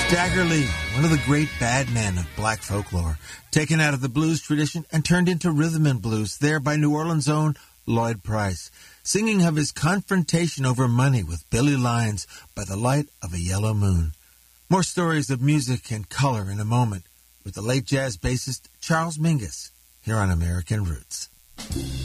Stagger Lee, one of the great bad men of black folklore, taken out of the blues tradition and turned into rhythm and blues there by New Orleans' own Lloyd Price, singing of his confrontation over money with Billy Lyons by the light of a yellow moon. More stories of music and color in a moment with the late jazz bassist Charles Mingus here on American Roots.